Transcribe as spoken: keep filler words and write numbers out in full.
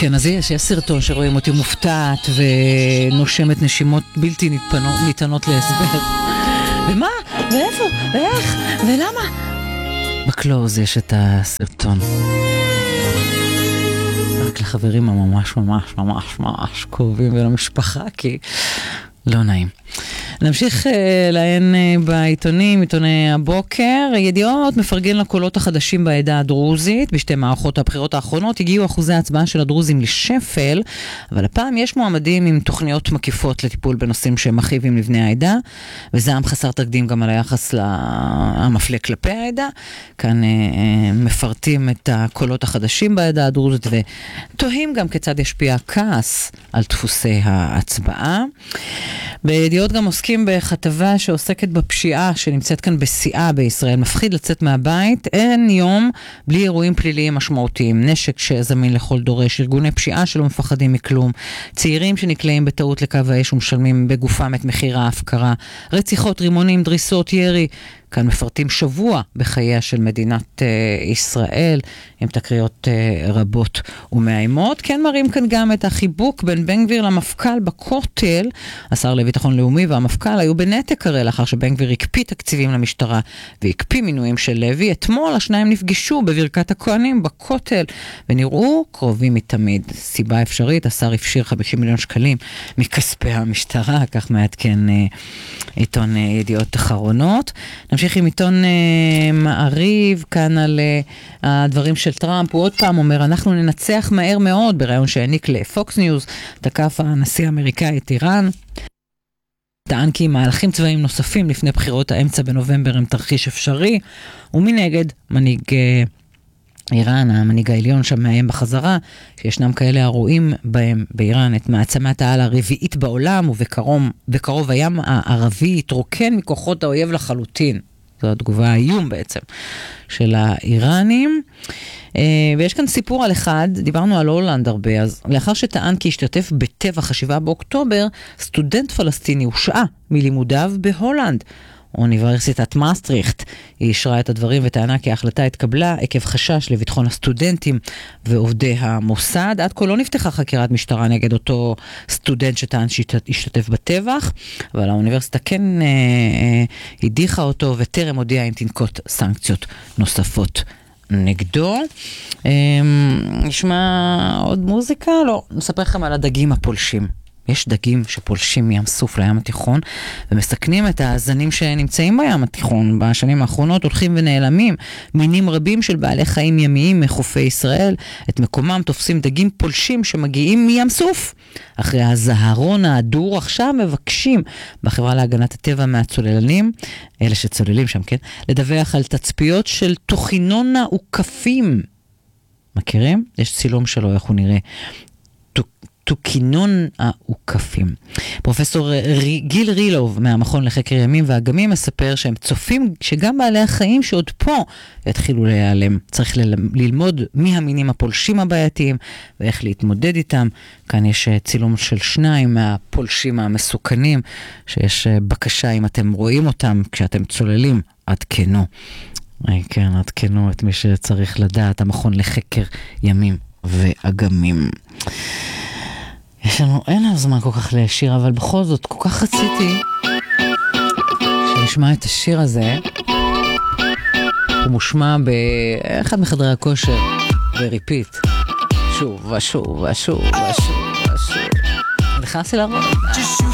כן, אז יש, יש סרטון שרואים אותי מופתעת ונושמת נשימות בלתי ניתנות, ניתנות להסבר. ומה? ואיפה? ואיך? ולמה? בקלוז יש את הסרטון. רק לחברים הממש ממש ממש ממש קרובים ולמשפחה, כי לא נעים. נמשיך לעיין בעיתונים, עיתוני הבוקר. ידיעות מפרגן לקולות החדשים בעדה הדרוזית. בשתי מערכות הבחירות האחרונות הגיעו אחוזי ההצבעה של הדרוזים לשפל, אבל הפעם יש מועמדים עם תוכניות מקיפות לטיפול בנושאים שהם מכאיבים לבני העדה, וזעם חסר תקדים גם על היחס המפלה כלפי העדה. כאן מפרטים את הקולות החדשים בעדה הדרוזית ותוהים גם כיצד ישפיע הכעס על דפוסי ההצבעה. בידיעות גם עוסקים בכתבה שעוסקת בפשיעה שנמצאת כאן בשיאה בישראל. מפחיד לצאת מהבית, אין יום בלי אירועים פליליים משמעותיים, נשק שזמין לכל דורש, ארגוני פשיעה שלא מפחדים מכלום, צעירים שנקלעים בטעות לקו האש ומשלמים בגופם את מחיר ההפקרה, רציחות, רימונים, דריסות, ירי. כאן מפרטים שבוע בחייה של מדינת uh, ישראל, עם תקריות uh, רבות ומאיימות. כן מראים כאן גם את החיבוק בין בן גביר למפכ"ל בכותל. השר לביטחון לאומי והמפכ"ל היו בנתק הרי לאחר שבן גביר הקפיא תקציבים למשטרה והקפיא מינויים של לוי. אתמול השניים נפגשו בברכת הכהנים בכותל ונראו קרובים מתמיד. סיבה אפשרית, השר הפשיר חמישים מיליון שקלים מכספי המשטרה, כך מעדכן uh, עיתון uh, ידיעות אחרונות. נמשיך עם עיתון uh, מעריב, כאן על uh, הדברים של טראמפ. הוא עוד פעם אומר, אנחנו ננצח מהר מאוד, ברעיון שהעניק לפוקס ניוז, תקף הנשיא האמריקאי את איראן. טען כי מהלכים צבאיים נוספים לפני בחירות האמצע בנובמבר הם תרחיש אפשרי, ומנגד מנהיג uh, איראן, המנהיג העליון שם מאיים בחזרה, שישנם כאלה הרואים בהם באיראן את מעצמת העל הרביעית בעולם, ובקרוב הים הערבי התרוקן מכוחות האויב לחלוטין. זו התגובה האיום בעצם של האיראנים. ויש כאן סיפור על אחד, דיברנו על הולנד הרבה, אז לאחר שטען כי השתתף בטבח השבעה באוקטובר, סטודנט פלסטיני הושעה מלימודיו בהולנד. אוניברסיטת מאסטריכט היא אישרה את הדברים וטענה כי ההחלטה התקבלה עקב חשש לביטחון הסטודנטים ועובדי המוסד. עד כה לא נפתחה חקירת משטרה נגד אותו סטודנט שטען שהשתתף בטבח, אבל האוניברסיטה כן אה, אה, הדיחה אותו וטרם הודיעה אם תנקוט סנקציות נוספות נגדו. אה, נשמע עוד מוזיקה? לא, נספר לכם על הדגים הפולשים. יש דגים שפולשים מים סוף לים התיכון ומסכנים את הזנים שנמצאים בים התיכון. בשנים האחרונות הולכים ונעלמים מינים רבים של בעלי חיים ימיים מחופי ישראל. את מקומם תופסים דגים פולשים שמגיעים מים סוף. אחרי הזהרון האדור עכשיו מבקשים בחברה להגנת הטבע מהצוללנים, אלה שצוללים שם, כן, לדווח על תצפיות של טוחינונה וקפים. מכירים? יש צילום שלו, איך הוא נראה. טוקינון העוקפים. פרופסור גיל רילוב מהמכון לחקר ימים ואגמים מספר שהם צופים שגם בעלי החיים שעוד פה יתחילו להיעלם. צריך ללמוד מי המינים הפולשים הבעייתיים ואיך להתמודד איתם. כאן יש צילום של שניים מהפולשים המסוכנים, שיש בקשה אם אתם רואים אותם כשאתם צוללים, עדכנו. כן, עדכנו את מי שצריך לדעת, המכון לחקר ימים ואגמים. יש לנו, אין לנו זמן כל כך לשיר, אבל בכל זאת, כל כך רציתי שנשמע את השיר הזה. הוא מושמע באחד מחדרי הכושר, וריפיט. שוב ושוב ושוב ושוב ושוב. נכנסתי לרוב.